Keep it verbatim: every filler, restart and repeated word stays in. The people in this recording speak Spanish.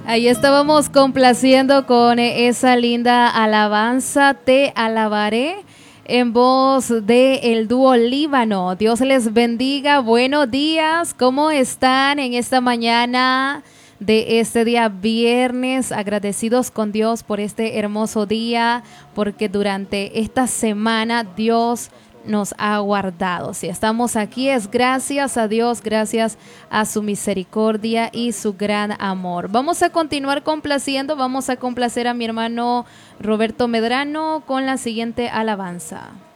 Ahí estábamos complaciendo con esa linda alabanza, Te alabaré, en voz de el dúo Líbano. Dios les bendiga, buenos días, ¿cómo están en esta mañana de este día viernes? Agradecidos con Dios por este hermoso día, porque durante esta semana Dios nos ha guardado. Si estamos aquí es gracias a Dios, gracias a su misericordia y su gran amor. Vamos a continuar complaciendo, vamos a complacer a mi hermano Roberto Medrano con la siguiente alabanza.